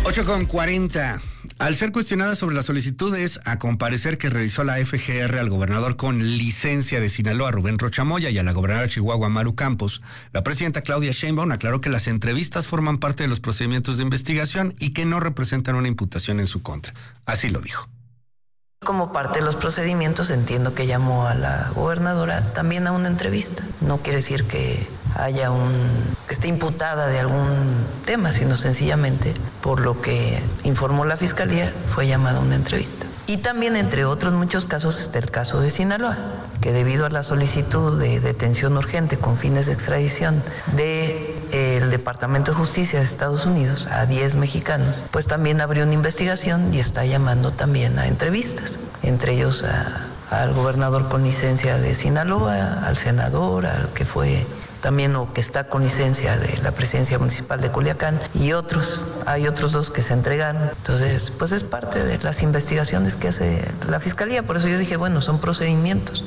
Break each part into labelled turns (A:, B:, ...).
A: 8:40. Al ser cuestionada sobre las solicitudes a comparecer que realizó la FGR al gobernador con licencia de Sinaloa, Rubén Rocha Moya, y a la gobernadora de Chihuahua, Maru Campos, la presidenta Claudia Sheinbaum aclaró que las entrevistas forman parte de los procedimientos de investigación y que no representan una imputación en su contra. Así lo dijo.
B: Como parte de los procedimientos, entiendo que llamó a la gobernadora también a una entrevista. No quiere decir que haya que esté imputada de algún tema, sino sencillamente, por lo que informó la Fiscalía, fue llamada a una entrevista. Y también, entre otros muchos casos, está el caso de Sinaloa, que debido a la solicitud de detención urgente con fines de extradición del Departamento de Justicia de Estados Unidos a 10 mexicanos, pues también abrió una investigación y está llamando también a entrevistas, entre ellos al gobernador con licencia de Sinaloa, al senador, al que fue también o que está con licencia de la presidencia municipal de Culiacán y otros. Hay otros 2 que se entregaron. Entonces, pues es parte de las investigaciones que hace la Fiscalía. Por eso yo dije, bueno, son procedimientos.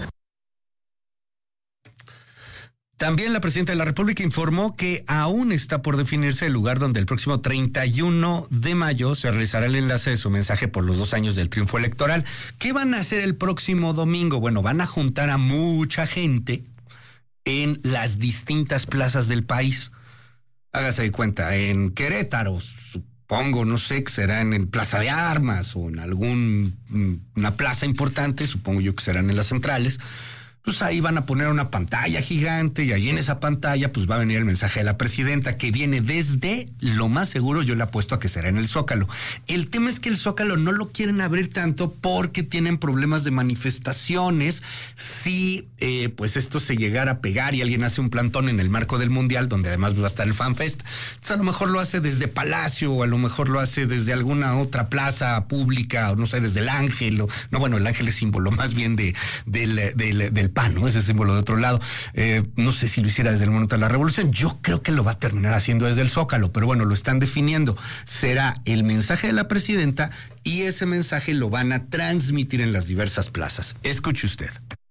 A: También la presidenta de la República informó que aún está por definirse el lugar donde el próximo 31 de mayo se realizará el enlace de su mensaje por los 2 años del triunfo electoral. ¿Qué van a hacer el próximo domingo? Bueno, van a juntar a mucha gente en las distintas plazas del país. Hágase de cuenta, en Querétaro, supongo, no sé, que será en el Plaza de Armas o en una plaza importante, supongo yo que serán en las centrales. Pues ahí van a poner una pantalla gigante y ahí en esa pantalla pues va a venir el mensaje de la presidenta que viene desde, lo más seguro, yo le apuesto a que será en el Zócalo. El tema es que el Zócalo no lo quieren abrir tanto porque tienen problemas de manifestaciones. Si pues esto se llegara a pegar y alguien hace un plantón en el marco del Mundial, donde además va a estar el FanFest, entonces a lo mejor lo hace desde Palacio o a lo mejor lo hace desde alguna otra plaza pública o no sé, desde el Ángel. Bueno, el Ángel es símbolo más bien del PAN, ¿no? Ese símbolo de otro lado. No sé si lo hiciera desde el Monumento a la Revolución. Yo creo que lo va a terminar haciendo desde el Zócalo, pero bueno, lo están definiendo. Será el mensaje de la presidenta y ese mensaje lo van a transmitir en las diversas plazas. Escuche usted.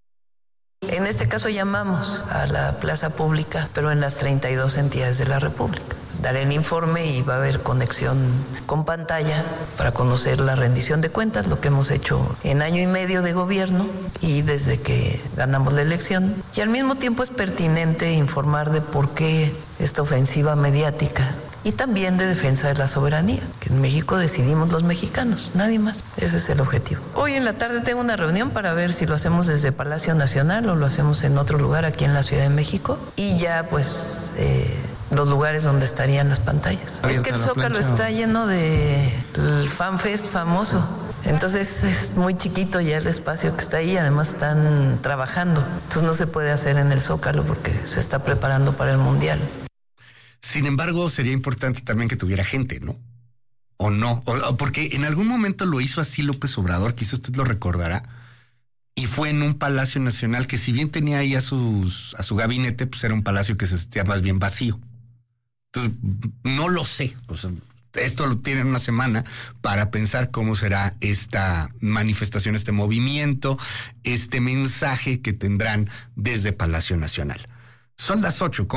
B: En este caso llamamos a la plaza pública, pero en las 32 entidades de la República. Daré el informe y va a haber conexión con pantalla para conocer la rendición de cuentas, lo que hemos hecho en año y medio de gobierno y desde que ganamos la elección. Y al mismo tiempo es pertinente informar de por qué esta ofensiva mediática y también de defensa de la soberanía, que en México decidimos los mexicanos, nadie más. Ese es el objetivo. Hoy en la tarde tengo una reunión para ver si lo hacemos desde Palacio Nacional o lo hacemos en otro lugar aquí en la Ciudad de México y ya pues los lugares donde estarían las pantallas. Es que el Zócalo está lleno del FanFest famoso. Entonces es muy chiquito ya el espacio que está ahí, además están trabajando. Entonces no se puede hacer en el Zócalo porque se está preparando para el Mundial.
A: Sin embargo, sería importante también que tuviera gente, ¿no? O no, porque en algún momento lo hizo así López Obrador, quizás usted lo recordará, y fue en un Palacio Nacional que si bien tenía ahí a su gabinete, pues era un palacio que se sentía más bien vacío. Entonces, no lo sé, o sea, esto lo tienen una semana para pensar cómo será esta manifestación, este movimiento, este mensaje que tendrán desde Palacio Nacional. Son las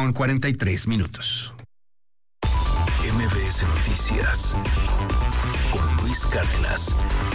A: 8:43.
C: MBS Noticias con Luis Cárdenas.